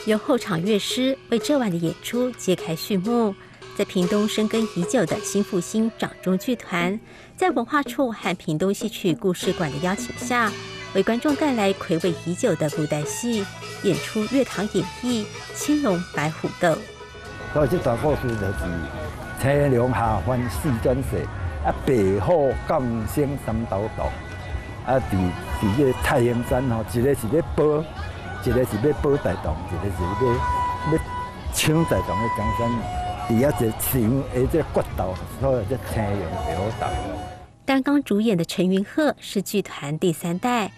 由后场乐师为这晚的演出揭开序幕。在屏东深耕已久的新复兴掌中剧团，在文化处和屏东戏曲故事馆的邀请下，为观众带来睽违已久的布袋戏，演出乐堂演绎《青龙白虎斗》。 所以这段故事就是青龙下凡四转世，白虎降生三斗斗。伫这太行山吼，一个是要保，一个是要保大同，一个是要抢大同的江山。伫遐一情的这决斗，所以这青龙白虎斗。 担纲主演的陈云鹤是剧团第3代，